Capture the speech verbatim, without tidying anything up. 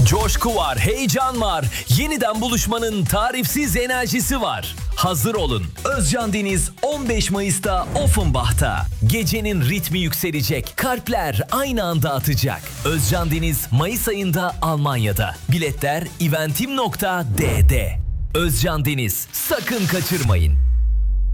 Coşku var, heyecan var. Yeniden buluşmanın tarifsiz enerjisi var. Hazır olun. Özcan Deniz on beş Mayıs'ta Offenbach'ta. Gecenin ritmi yükselecek. Kalpler aynı anda atacak. Özcan Deniz Mayıs ayında Almanya'da. Biletler eventim nokta d'de. Özcan Deniz, sakın kaçırmayın.